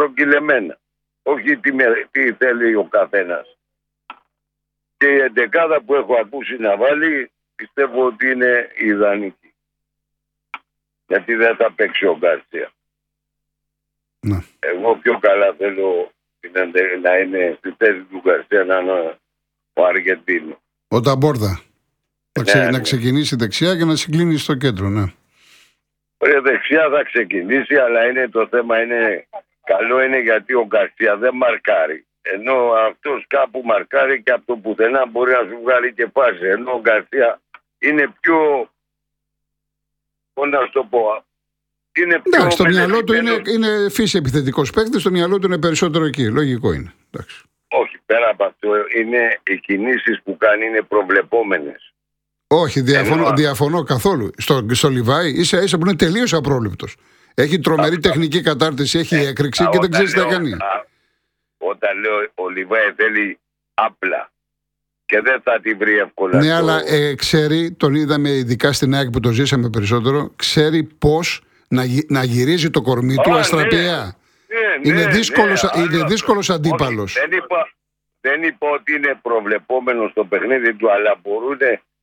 στρογγυλεμένα. Όχι τι θέλει ο καθένας. Και η εντεκάδα που έχω ακούσει να βάλει, πιστεύω ότι είναι ιδανική. Γιατί δεν θα παίξει ο Γκαρσία. Ναι. Εγώ πιο καλά θέλω να είναι στη θέση του Γκαρσία να είναι ο Αργεντίνο. Ο Ταμπόρδα. Να ξεκινήσει δεξιά και να συγκλίνει στο κέντρο, ναι. Δεξιά θα ξεκινήσει, αλλά το θέμα είναι καλό είναι γιατί ο Γκαρσία δεν μαρκάρει. Ενώ αυτός κάπου μαρκάρει και από το πουθενά μπορεί να σου βγάλει και πάση. Ενώ ο Γκαρσία είναι πιο... Πώς να σου το πω... Εντάξει, στο μυαλό του είναι φύση επιθετικός παίκτης, στο μυαλό του είναι περισσότερο εκεί. Λογικό είναι. Εντάξει. Όχι, πέρα από αυτό, είναι οι κινήσεις που κάνει είναι προβλεπόμενες. Όχι, διαφωνώ καθόλου. Στο Λιβάι ίσα που είναι τελείως απρόβλεπτος. Έχει τρομερή τεχνική κατάρτιση, έχει έκρηξη και δεν ξέρει τι θα κάνει. Όταν λέω ο Λιβάι θέλει απλά και δεν θα τη βρει εύκολα. Ναι, αλλά ξέρει, τον είδαμε ειδικά στην ΑΕΚ που το ζήσαμε περισσότερο, ξέρει πώς να γυρίζει το κορμί του αστραπιαία. Είναι δύσκολος αντίπαλος. Δεν είπα ότι είναι προβλεπόμενο στο παιχνίδι του, αλλά μπορούν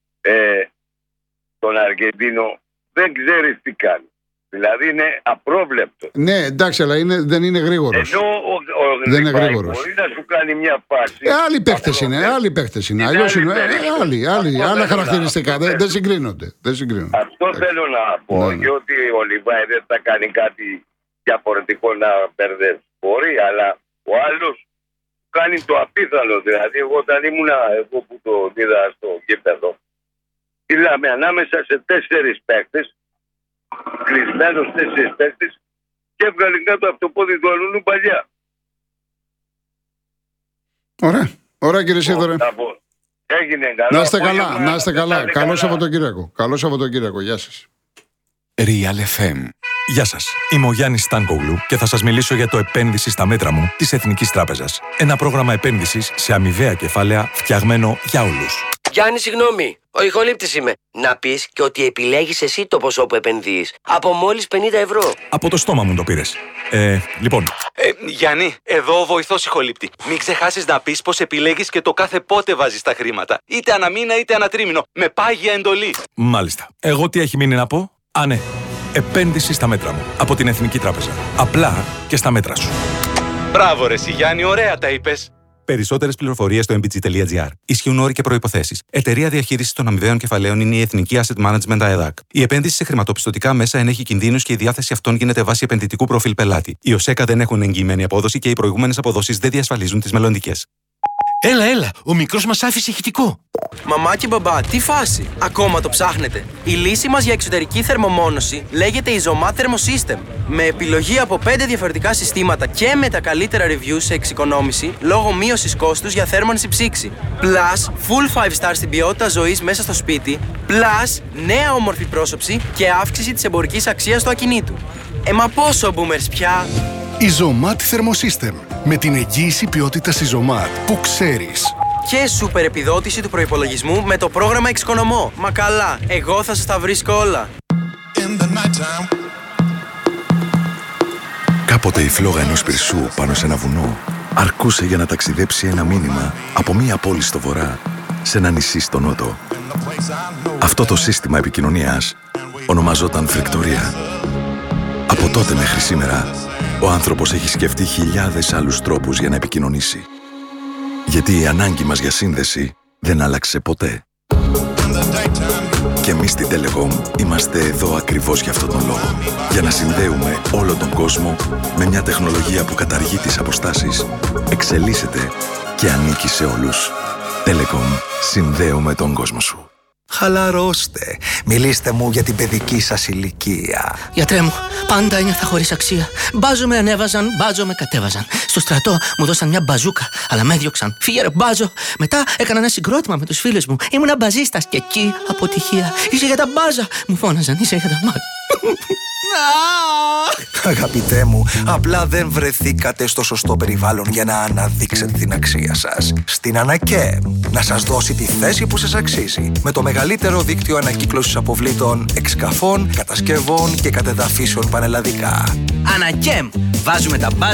τον Αργεντίνο δεν ξέρει τι κάνει. Δηλαδή είναι απρόβλεπτο. Ναι, εντάξει, αλλά δεν είναι γρήγορος. Ενώ δεν είναι γρήγορος. Μπορεί να σου κάνει μια φάση. Άλλοι παίχτες είναι. Αλλιώς είναι άλλα χαρακτηριστικά. Δεν συγκρίνονται. Αυτό θέλω να πω. Και ότι ο Λιβάι δεν θα κάνει κάτι διαφορετικό να μπερδεύσει. Μπορεί, αλλά ο άλλος κάνει το απίθανο. Δηλαδή, εγώ όταν εγώ που το είδα στο γήπεδο, μιλάμε ανάμεσα σε 4 παίκτες, κλεισμένος 4 παίκτες, και έβγαλε κάτω από το πόδι του αλλού παλιά. Ωραία κύριε Σίδωρε. Έγινε καλά. Να είστε καλά. Καλό Σαββατοκύριακο. Γεια σας. Real FM. Γεια σας, είμαι ο Γιάννης Στάνκογλου και θα σας μιλήσω για το επένδυση στα μέτρα μου της Εθνικής Τράπεζας. Ένα πρόγραμμα επένδυσης σε αμοιβαία κεφάλαια φτιαγμένο για όλους. Γιάννη, συγγνώμη, ο ηχολήπτης είμαι. Να πεις και ότι επιλέγεις εσύ το ποσό που επενδύεις. Από μόλις 50 ευρώ. Από το στόμα μου το πήρες. Λοιπόν. Γιάννη, εδώ ο βοηθός ηχολήπτη. Μην ξεχάσεις να πεις πως επιλέγεις και το κάθε πότε βάζεις τα χρήματα. Είτε ανά μήνα είτε ανά τρίμηνο. Με πάγια εντολή. Μάλιστα. Εγώ τι έχει μείνει να πω? Ναι. Επένδυση στα μέτρα μου. Από την Εθνική Τράπεζα. Απλά και στα μέτρα σου. Μπράβο ρε εσύ Γιάννη, ωραία τα είπες. Περισσότερες πληροφορίες στο mbg.gr. Ισχύουν όροι και προϋποθέσεις. Εταιρεία διαχείρισης των αμοιβαίων κεφαλαίων είναι η Εθνική Asset Management ΑΕΔΑΚ. Η επένδυση σε χρηματοπιστωτικά μέσα ενέχει κινδύνους και η διάθεση αυτών γίνεται βάσει επενδυτικού προφίλ πελάτη. Οι ΟΣΕΚΑ δεν έχουν εγγυημένη απόδοση και οι προηγούμενες αποδόσεις δεν διασφαλίζουν τις μελλοντικές. Έλα, ο μικρός μας άφησε ηχητικό. Μαμά και μπαμπά, τι φάση? Ακόμα το ψάχνετε? Η λύση μας για εξωτερική θερμομόνωση λέγεται Isomat Thermosystem. Με επιλογή από 5 διαφορετικά συστήματα και με τα καλύτερα reviews σε εξοικονόμηση λόγω μείωσης κόστους για θέρμανση ψήξη. Plus, full 5 star στην ποιότητα ζωής μέσα στο σπίτι. Plus, νέα όμορφη πρόσωψη και αύξηση της εμπορικής αξίας του ακινήτου. Μα πόσο boomers πια? Isomat Thermosystem. Με την εγγύηση ποιότητας Isomat που ξέρεις. Και σούπερ επιδότηση του προϋπολογισμού με το πρόγραμμα Εξοικονομώ. Μα καλά, εγώ θα σας τα βρίσκω όλα. Κάποτε η φλόγα ενός πυρσού πάνω σε ένα βουνό αρκούσε για να ταξιδέψει ένα μήνυμα από μία πόλη στο βορρά σε ένα νησί στο νότο. Αυτό το σύστημα επικοινωνίας ονομαζόταν φρεκτορία. Από τότε μέχρι σήμερα, ο άνθρωπος έχει σκεφτεί χιλιάδες άλλους τρόπους για να επικοινωνήσει. Γιατί η ανάγκη μας για σύνδεση δεν άλλαξε ποτέ. Και εμείς στην Telecom είμαστε εδώ ακριβώς για αυτόν τον λόγο. Για να συνδέουμε όλο τον κόσμο με μια τεχνολογία που καταργεί τις αποστάσεις, εξελίσσεται και ανήκει σε όλους. Telecom. Συνδέουμε τον κόσμο σου. Χαλαρώστε. Μιλήστε μου για την παιδική σας ηλικία. Γιατρέ μου, πάντα ένιωθα χωρίς αξία. Μπάζο με ανέβαζαν, μπάζο με κατέβαζαν. Στο στρατό μου δώσαν μια μπαζούκα, αλλά με έδιωξαν. Φύγε ρε μπάζο. Μετά έκανα ένα συγκρότημα με τους φίλους μου. Ήμουνα μπαζίστας και εκεί αποτυχία. Είσαι για τα μπάζα, μου φώναζαν. Είσαι για τα μπάζα. Αγαπητέ μου, απλά δεν βρεθήκατε στο σωστό περιβάλλον για να αναδείξετε την αξία σας. Στην Ανακέμ, να σας δώσει τη θέση που σας αξίζει. Με το μεγαλύτερο δίκτυο ανακύκλωσης αποβλήτων, εξκαφών, κατασκευών και κατεδαφίσεων πανελλαδικά. Ανακέμ, βάζουμε τα μπάζα